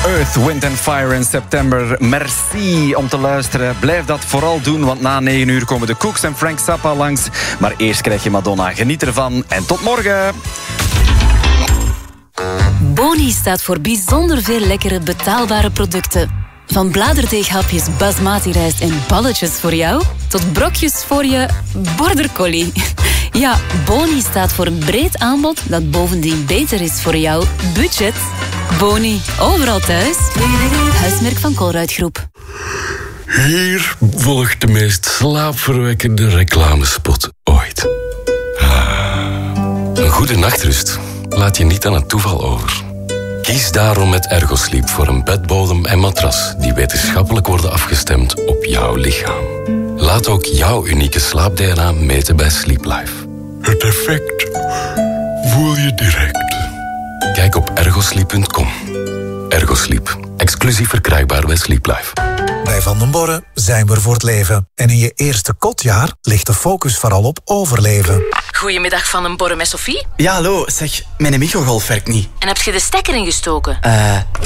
Earth, Wind and Fire in september. Merci om te luisteren. Blijf dat vooral doen, want na 9 uur komen de Cooks en Frank Zappa langs. Maar eerst krijg je Madonna. Geniet ervan en tot morgen. Boni staat voor bijzonder veel lekkere betaalbare producten. Van bladerdeeghapjes basmati rijst en balletjes voor jou, tot brokjes voor je border collie. Ja, Boni staat voor een breed aanbod dat bovendien beter is voor jouw budget. Boni, overal thuis. Huismerk van Colruyt Groep. Hier volgt de meest slaapverwekkende reclamespot ooit. Een goede nachtrust laat je niet aan het toeval over. Kies daarom met Ergosleep voor een bedbodem en matras die wetenschappelijk worden afgestemd op jouw lichaam. Laat ook jouw unieke slaap-DNA meten bij Sleep Life. Het effect voel je direct. Kijk op ergosleep.com. Ergosleep, exclusief verkrijgbaar bij Sleep Life. Bij Van den Borre zijn we er voor het leven. En in je eerste kotjaar ligt de focus vooral op overleven. Goedemiddag Van den Borre met Sophie. Ja, hallo. Zeg, mijn microgolf werkt niet. En heb je de stekker ingestoken?